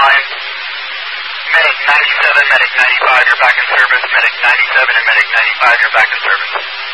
line. Medic 97, Medic 95, you're back in service. Medic 97 and Medic 95, you're back in service.